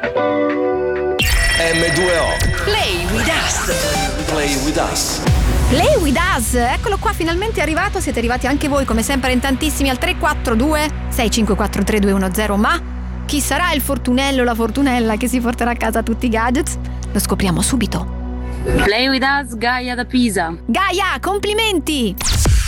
M2O. Play with us. Play with us. Play with us, eccolo qua, finalmente è arrivato, siete arrivati anche voi come sempre in tantissimi al 342 654 3210, ma chi sarà il fortunello o la fortunella che si porterà a casa tutti i gadgets? Lo scopriamo subito. Play with us, Gaia da Pisa. Gaia, complimenti!